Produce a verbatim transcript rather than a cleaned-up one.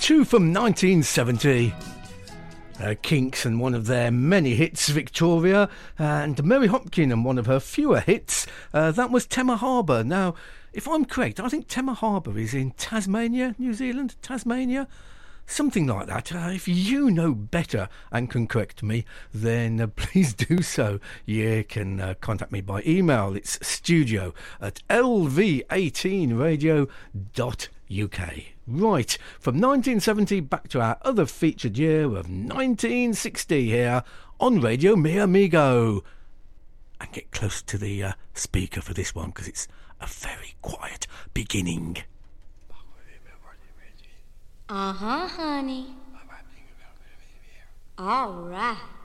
two from nineteen seventy. Uh, Kinks and one of their many hits, Victoria, and Mary Hopkin and one of her fewer hits, uh, that was Tema Harbour. Now, if I'm correct, I think Tema Harbour is in Tasmania, New Zealand, Tasmania, something like that. Uh, if you know better and can correct me, then uh, please do so. You can uh, contact me by email. It's studio at l v eighteen radio dot u k. Right, from nineteen seventy back to our other featured year of nineteen sixty here on Radio Mi Amigo. And get close to the uh, speaker for this one because it's a very quiet beginning. Uh-huh, honey. All right.